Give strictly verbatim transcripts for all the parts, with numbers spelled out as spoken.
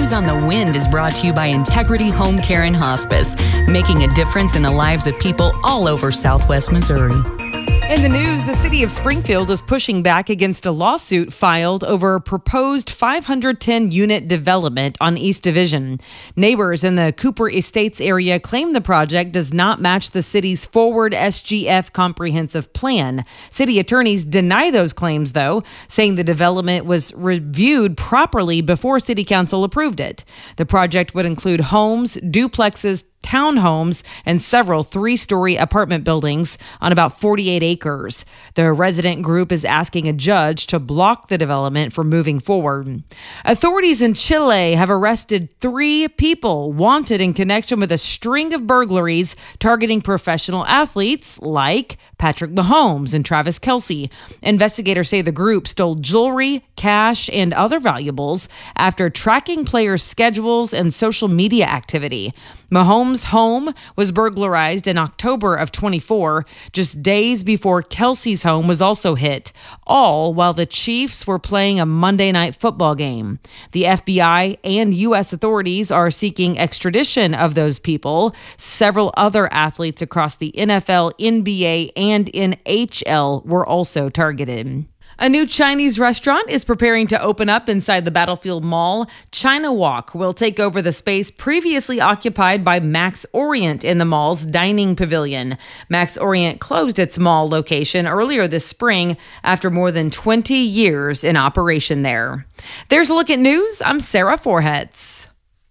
News on the Wind is brought to you by Integrity Home Care and Hospice, making a difference in the lives of people all over Southwest Missouri. In the news, the city of Springfield is pushing back against a lawsuit filed over a proposed five hundred ten unit development on East Division. Neighbors in the Cooper Estates area claim the project does not match the city's Forward S G F comprehensive plan. City attorneys deny those claims, though, saying the development was reviewed properly before City Council approved it. The project would include homes, duplexes, townhomes, and several three-story apartment buildings on about forty-eight acres. The resident group is asking a judge to block the development from moving forward. Authorities in Chile have arrested three people wanted in connection with a string of burglaries targeting professional athletes like Patrick Mahomes and Travis Kelce. Investigators say the group stole jewelry, cash, and other valuables after tracking players' schedules and social media activity. Mahomes' home was burglarized in October of twenty-four, just days before Kelce's home was also hit, all while the Chiefs were playing a Monday night football game. The F B I and U S authorities are seeking extradition of those people. Several other athletes across the N F L, N B A, and N H L were also targeted. A new Chinese restaurant is preparing to open up inside the Battlefield Mall. China Walk will take over the space previously occupied by Max Orient in the mall's dining pavilion. Max Orient closed its mall location earlier this spring after more than twenty years in operation there. There's a look at news. I'm Sarah Forhetz.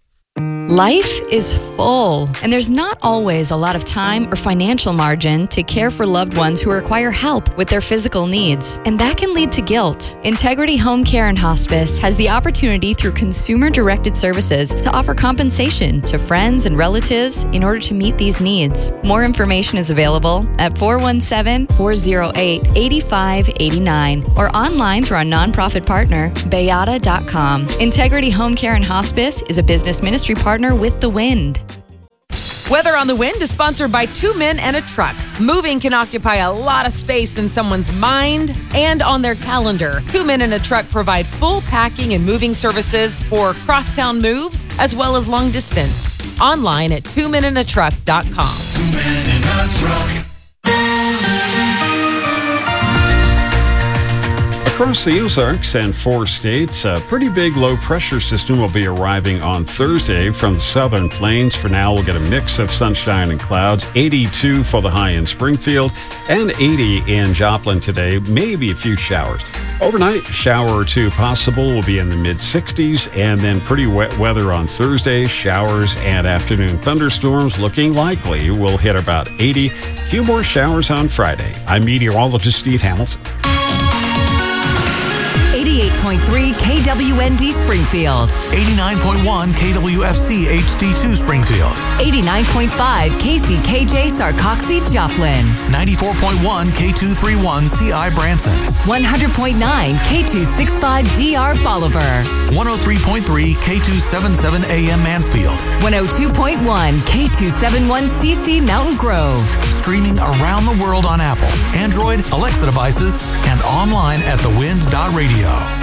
Life is full, and there's not always a lot of time or financial margin to care for loved ones who require help with their physical needs, and that can lead to guilt. Integrity Home Care and Hospice has the opportunity through consumer-directed services to offer compensation to friends and relatives in order to meet these needs. More information is available at four one seven, four oh eight, eight five eight nine or online through our nonprofit partner, bayada dot com. Integrity Home Care and Hospice is a business ministry partner with The Wind. Weather on the Wind is sponsored by Two Men and a Truck. Moving can occupy a lot of space in someone's mind and on their calendar. Two Men and a Truck provide full packing and moving services for crosstown moves as well as long distance. Online at two men and a truck dot com. Two Men and a Truck. Across the Ozarks and four states, a pretty big low-pressure system will be arriving on Thursday from the southern plains. For now, we'll get a mix of sunshine and clouds. eighty-two for the high in Springfield and eighty in Joplin today. Maybe a few showers. Overnight, shower or two possible. Will be in the mid-sixties, and then pretty wet weather on Thursday. Showers and afternoon thunderstorms looking likely. Will hit about eighty. A few more showers on Friday. I'm meteorologist Steve Hamilton. eighty-eight point three K W N D Springfield. eighty-nine point one K W F C H D two Springfield. eighty-nine point five K C K J Sarcoxie Joplin. ninety-four point one K two thirty-one C I Branson. one hundred point nine K two sixty-five D R Bolivar. one oh three point three K two seventy-seven A M Mansfield. one oh two point one K two seventy-one C C Mountain Grove. Streaming around the world on Apple, Android, Alexa devices, and online at the wind dot radio.